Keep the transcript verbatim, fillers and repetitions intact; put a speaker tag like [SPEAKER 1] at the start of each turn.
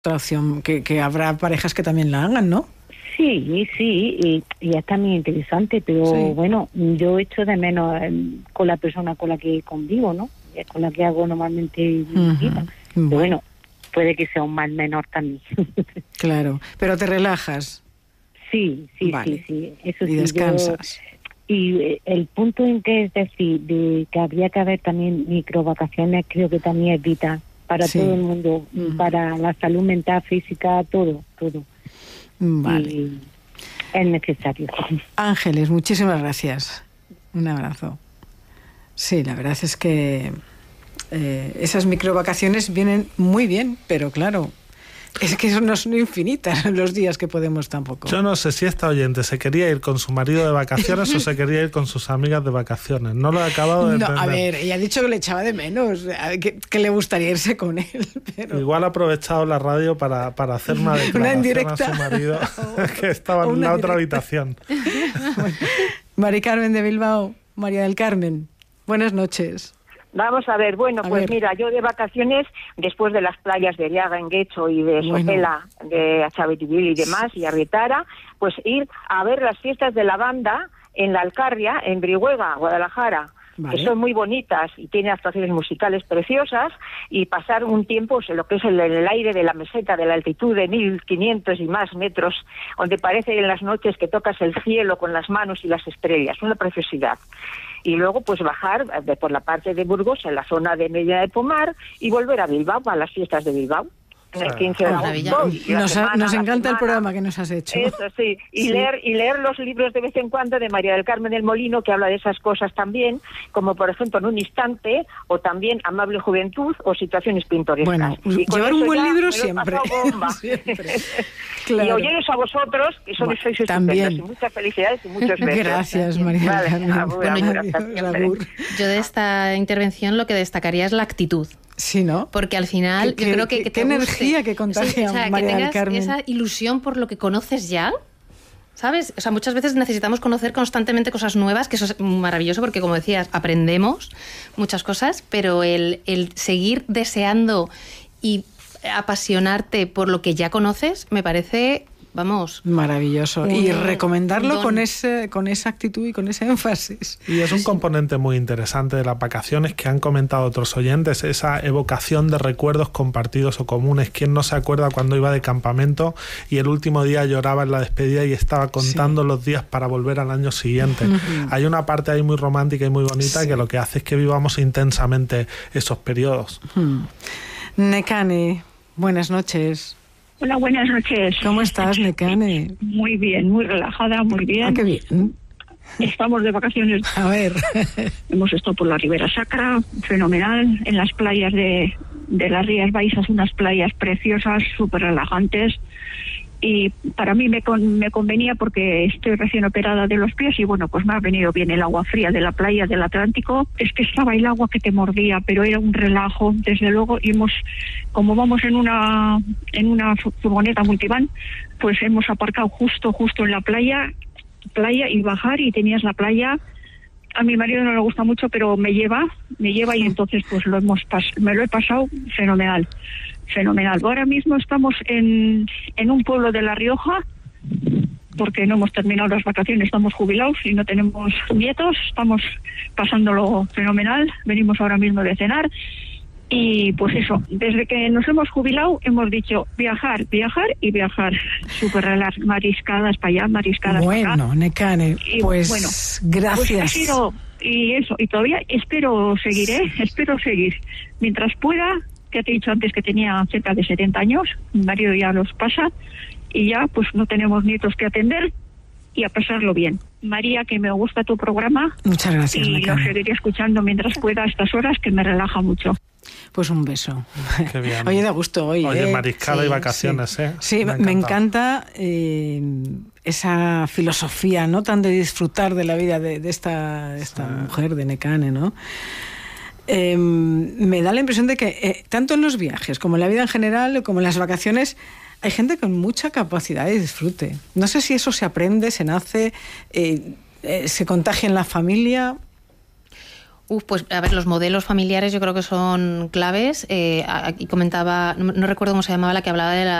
[SPEAKER 1] otra opción, que, que habrá parejas que también la hagan, ¿no?
[SPEAKER 2] Sí, sí, y, y es también interesante, pero sí. Bueno, yo echo de menos eh, con la persona con la que convivo, ¿no? Con la que hago normalmente mi uh-huh. vida. Pero bueno. bueno, puede que sea un mal menor también.
[SPEAKER 1] Claro, pero te relajas.
[SPEAKER 2] Sí, sí,
[SPEAKER 1] vale.
[SPEAKER 2] sí, sí. Eso
[SPEAKER 1] y
[SPEAKER 2] sí,
[SPEAKER 1] descansas.
[SPEAKER 2] Yo, y el punto en que es decir, de que habría que haber también microvacaciones, creo que también es vital para sí. todo el mundo, uh-huh. para la salud mental, física, todo, todo.
[SPEAKER 1] Vale.
[SPEAKER 2] Y es necesario.
[SPEAKER 1] Ángeles, muchísimas gracias. Un abrazo. Sí, la verdad es que eh, esas microvacaciones vienen muy bien, pero claro, es que no son infinitas los días que podemos tampoco.
[SPEAKER 3] Yo no sé si esta oyente se quería ir con su marido de vacaciones o se quería ir con sus amigas de vacaciones. No lo he acabado de
[SPEAKER 1] no,
[SPEAKER 3] entender.
[SPEAKER 1] A ver, ella ha dicho que le echaba de menos, que, que le gustaría irse con él. Pero...
[SPEAKER 3] Igual ha aprovechado la radio para, para hacer una declaración a su marido que estaba en la otra habitación.
[SPEAKER 1] Bueno, Mari Carmen de Bilbao, María del Carmen, buenas noches.
[SPEAKER 4] Vamos a ver, bueno,
[SPEAKER 1] a
[SPEAKER 4] pues
[SPEAKER 1] ver.
[SPEAKER 4] mira, yo de vacaciones, después de las playas de Riaga, en Guecho y de
[SPEAKER 1] bueno.
[SPEAKER 4] Sopela, de Achabetivil y demás, y Arrietara, pues ir a ver las fiestas de la banda en la Alcarria, en Brihuega, Guadalajara, vale. que son muy bonitas y tienen actuaciones musicales preciosas, y pasar un tiempo pues, en lo que es el, el aire de la meseta, de la altitud de mil quinientos y más metros, donde parece en las noches que tocas el cielo con las manos y las estrellas, una preciosidad. Y luego pues bajar de, por la parte de Burgos, en la zona de Medina de Pomar, y volver a Bilbao, a las fiestas de Bilbao. En el quince de agosto.
[SPEAKER 1] Nos, semana, nos encanta el programa que nos has hecho.
[SPEAKER 4] Eso sí, y, sí. Leer, y leer los libros de vez en cuando de María del Carmen del Molino, que habla de esas cosas también, como por ejemplo En un instante, o también Amable juventud, o Situaciones pintorescas.
[SPEAKER 1] Bueno, llevar un buen libro siempre.
[SPEAKER 4] siempre. Claro. Y oyeros a vosotros, que sois bueno, estupendos, y muchas felicidades y muchos besos.
[SPEAKER 1] Gracias, María del Carmen.
[SPEAKER 4] Vale, abur,
[SPEAKER 5] bueno,
[SPEAKER 4] abur, abur.
[SPEAKER 5] Yo de esta intervención lo que destacaría es la actitud.
[SPEAKER 1] Sí, ¿no?
[SPEAKER 5] Porque al final
[SPEAKER 1] ¿Qué,
[SPEAKER 5] yo creo que,
[SPEAKER 1] qué,
[SPEAKER 5] que
[SPEAKER 1] qué energía que contagia
[SPEAKER 5] sí, o sea,
[SPEAKER 1] María
[SPEAKER 5] que
[SPEAKER 1] del
[SPEAKER 5] tengas
[SPEAKER 1] Carmen.
[SPEAKER 5] Esa ilusión por lo que conoces ya, ¿sabes? O sea, muchas veces necesitamos conocer constantemente cosas nuevas, que eso es maravilloso porque, como decías, aprendemos muchas cosas, pero el, el seguir deseando y apasionarte por lo que ya conoces me parece... Vamos.
[SPEAKER 1] Maravilloso. Un, y recomendarlo con ese, con esa actitud y con ese énfasis.
[SPEAKER 3] Y es un componente muy interesante de las vacaciones que han comentado otros oyentes, esa evocación de recuerdos compartidos o comunes. ¿Quién no se acuerda cuando iba de campamento y el último día lloraba en la despedida y estaba contando sí. los días para volver al año siguiente? Uh-huh. Hay una parte ahí muy romántica y muy bonita sí. que lo que hace es que vivamos intensamente esos periodos.
[SPEAKER 1] Uh-huh. Nekane, buenas noches.
[SPEAKER 6] Hola, buenas noches.
[SPEAKER 1] ¿Cómo estás, Nekane?
[SPEAKER 6] Muy bien, muy relajada, muy bien.
[SPEAKER 1] Ah, qué bien.
[SPEAKER 6] Estamos de vacaciones.
[SPEAKER 1] A ver.
[SPEAKER 6] Hemos estado por la Ribera Sacra, fenomenal. En las playas de, de las Rías Baixas, unas playas preciosas, súper relajantes. Y para mí me, con, me convenía porque estoy recién operada de los pies y bueno, pues me ha venido bien el agua fría de la playa del Atlántico. Es que estaba el agua que te mordía, pero era un relajo, desde luego. Y hemos, como vamos en una en una furgoneta multivan, pues hemos aparcado justo, justo en la playa, playa y bajar y tenías la playa. A mi marido no le gusta mucho, pero me lleva, me lleva y entonces pues lo hemos pas- me lo he pasado fenomenal. Fenomenal. Ahora mismo estamos en, en un pueblo de La Rioja, porque no hemos terminado las vacaciones, estamos jubilados y no tenemos nietos, estamos pasándolo fenomenal, venimos ahora mismo de cenar y pues eso, desde que nos hemos jubilado hemos dicho viajar, viajar y viajar, súper relax, mariscadas para allá, mariscadas
[SPEAKER 1] bueno,
[SPEAKER 6] para acá.
[SPEAKER 1] Bueno, Nekane, pues
[SPEAKER 6] bueno,
[SPEAKER 1] gracias.
[SPEAKER 6] Pues ha sido, y eso, y todavía espero seguir, ¿eh? espero seguir, mientras pueda. Ya te he dicho antes que tenía cerca de setenta años, mi marido ya los pasa y ya pues no tenemos nietos que atender y a pasarlo bien. María, que me gusta tu programa.
[SPEAKER 1] Muchas gracias,
[SPEAKER 6] y
[SPEAKER 1] Nekane.
[SPEAKER 6] lo seguiré escuchando mientras pueda a estas horas, que me relaja mucho.
[SPEAKER 1] Pues un beso.
[SPEAKER 3] Qué bien.
[SPEAKER 1] Oye, da gusto hoy.
[SPEAKER 3] Oye,
[SPEAKER 1] ¿eh?
[SPEAKER 3] mariscada
[SPEAKER 1] sí,
[SPEAKER 3] y vacaciones,
[SPEAKER 1] sí.
[SPEAKER 3] ¿eh?
[SPEAKER 1] Sí, me, me encanta eh, esa filosofía, ¿no? Tan de disfrutar de la vida de, de esta, de esta sí. mujer, de Nekane, ¿no? Eh, me da la impresión de que eh, tanto en los viajes como en la vida en general, como en las vacaciones, hay gente con mucha capacidad de disfrute. No sé si eso se aprende, se nace, eh, eh, se contagia en la familia.
[SPEAKER 5] Uf, pues a ver, los modelos familiares yo creo que son claves. Eh, aquí comentaba, no, no recuerdo cómo se llamaba, la que hablaba de la